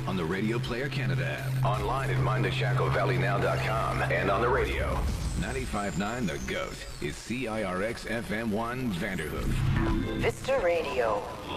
on the Radio Player Canada app. Online at mindtheshacklevalleynow.com and on the radio. 95.9 The GOAT is CIRX FM1 Vanderhoof. Vista Radio.